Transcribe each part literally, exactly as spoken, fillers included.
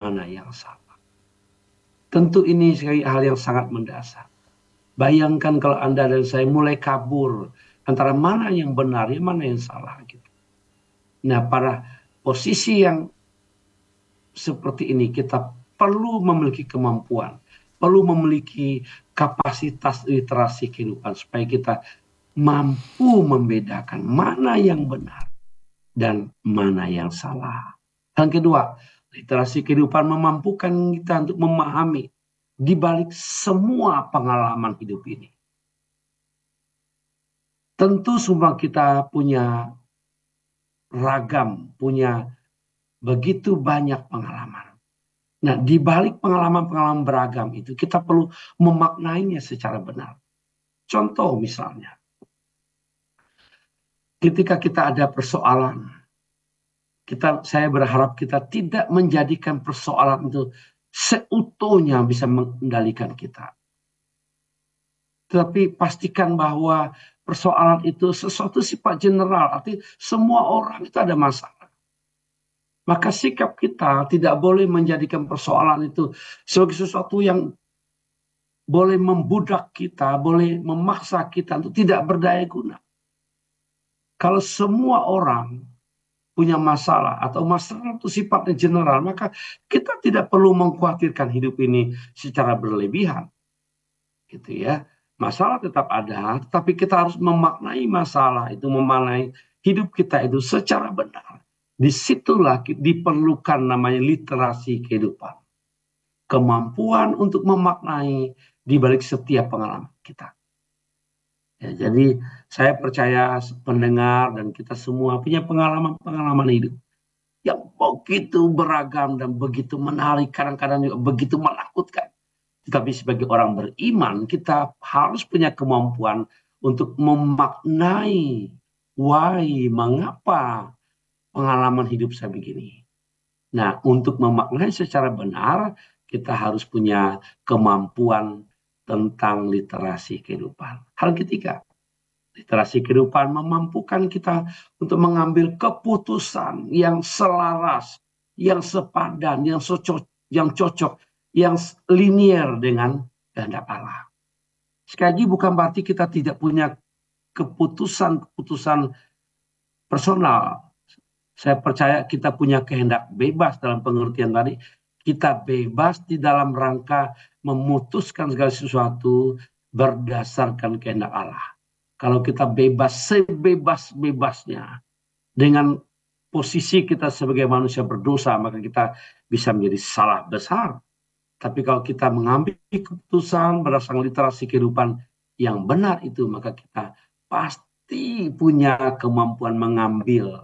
mana yang salah. Tentu ini sekali hal yang sangat mendasar. Bayangkan kalau Anda dan saya mulai kabur antara mana yang benar, yang mana yang salah. Gitu. Nah, pada posisi yang seperti ini kita perlu memiliki kemampuan, perlu memiliki kapasitas literasi kehidupan supaya kita mampu membedakan mana yang benar dan mana yang salah. Yang kedua, literasi kehidupan memampukan kita untuk memahami di balik semua pengalaman hidup ini. Tentu semua kita punya ragam, punya begitu banyak pengalaman. Nah, di balik pengalaman-pengalaman beragam itu kita perlu memaknainya secara benar. Contoh misalnya, ketika kita ada persoalan, kita, saya berharap kita tidak menjadikan persoalan itu seutuhnya bisa mengendalikan kita. Tetapi pastikan bahwa persoalan itu sesuatu sifat general, artinya semua orang itu ada masalah. Maka sikap kita tidak boleh menjadikan persoalan itu sebagai sesuatu yang boleh membudak kita, boleh memaksa kita untuk tidak berdaya guna. Kalau semua orang punya masalah atau masalah itu sifatnya general, maka kita tidak perlu mengkhawatirkan hidup ini secara berlebihan. Gitu ya. Masalah tetap ada, tetapi kita harus memaknai masalah itu, memaknai hidup kita itu secara benar. Disitulah diperlukan namanya literasi kehidupan. Kemampuan untuk memaknai di balik setiap pengalaman kita. Ya, jadi saya percaya pendengar dan kita semua punya pengalaman-pengalaman hidup yang begitu beragam dan begitu menarik, kadang-kadang juga begitu menakutkan. Tetapi sebagai orang beriman kita harus punya kemampuan untuk memaknai why, mengapa pengalaman hidup saya begini. Nah, untuk memaknai secara benar, kita harus punya kemampuan tentang literasi kehidupan. Hal ketiga, literasi kehidupan memampukan kita untuk mengambil keputusan yang selaras, yang sepadan, yang cocok, yang cocok, yang linier dengan kehendak Allah. Sekali lagi bukan berarti kita tidak punya keputusan-keputusan personal. Saya percaya kita punya kehendak bebas dalam pengertian tadi. Kita bebas di dalam rangka memutuskan segala sesuatu berdasarkan kehendak Allah. Kalau kita bebas sebebas-bebasnya dengan posisi kita sebagai manusia berdosa, maka kita bisa menjadi salah besar. Tapi kalau kita mengambil keputusan berdasarkan literasi kehidupan yang benar itu, maka kita pasti punya kemampuan mengambil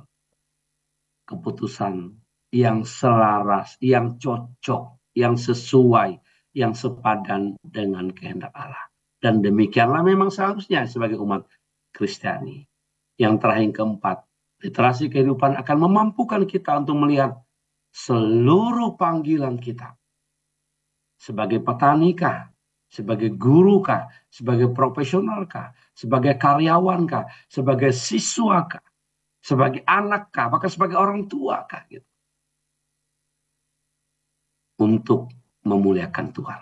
keputusan yang selaras, yang cocok, yang sesuai, yang sepadan dengan kehendak Allah. Dan demikianlah memang seharusnya sebagai umat Kristiani. Yang terakhir keempat, literasi kehidupan akan memampukan kita untuk melihat seluruh panggilan kita. Sebagai petanikah, sebagai gurukah, sebagai profesionalkah, sebagai karyawankah, sebagai siswakah, sebagai anakkah, bahkan sebagai orang tuakah, gitu. Untuk memuliakan Tuhan.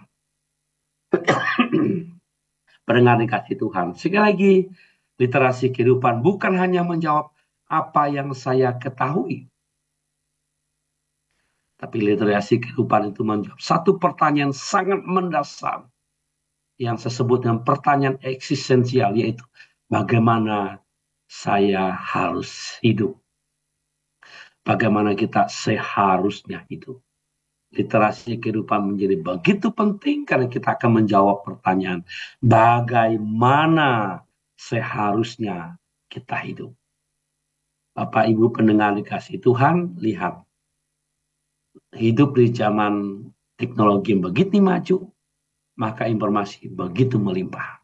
Pendengar dikasih Tuhan. Sekali lagi, literasi kehidupan bukan hanya menjawab apa yang saya ketahui. Tapi literasi kehidupan itu menjawab satu pertanyaan sangat mendasar. Yang saya sebut dengan pertanyaan eksistensial, yaitu bagaimana saya harus hidup. Bagaimana kita seharusnya hidup. Literasi kehidupan menjadi begitu penting karena kita akan menjawab pertanyaan bagaimana seharusnya kita hidup. Bapak Ibu pendengar dikasih Tuhan, lihat hidup di zaman teknologi yang begitu maju, maka informasi begitu melimpah.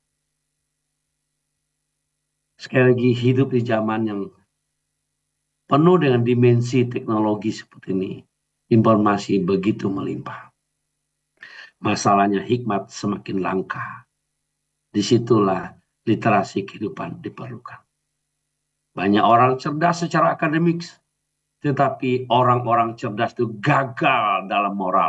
Sekali lagi hidup di zaman yang penuh dengan dimensi teknologi seperti ini. Informasi begitu melimpah. Masalahnya hikmat semakin langka. Disitulah literasi kehidupan diperlukan. Banyak orang cerdas secara akademik, tetapi orang-orang cerdas itu gagal dalam moral.